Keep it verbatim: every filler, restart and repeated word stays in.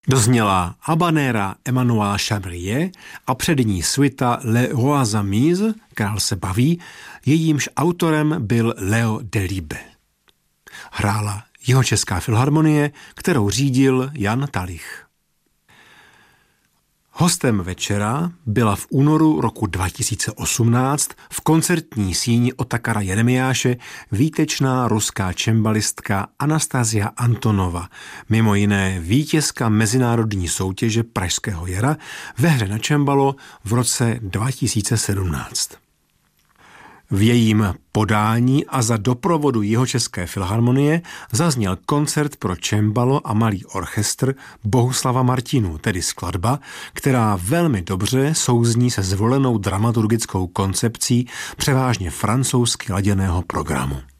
Dozněla Habanera Emmanuela Chabrier a před ní suita Le Roi s'amuse, Král se baví, jejímž autorem byl Leo Delibes. Hrála Jihočeská filharmonie, kterou řídil Jan Talich. Hostem večera byla v únoru roku dva tisíce osmnáct v koncertní síni Otakara Jeremiáše výtečná ruská čembalistka Anastasia Antonova, mimo jiné vítězka mezinárodní soutěže Pražského jara ve hře na čembalo v roce dva tisíce sedmnáct. V jejím podání a za doprovodu Jihočeské filharmonie zazněl koncert pro čembalo a malý orchestr Bohuslava Martinů, tedy skladba, která velmi dobře souzní se zvolenou dramaturgickou koncepcí převážně francouzsky laděného programu.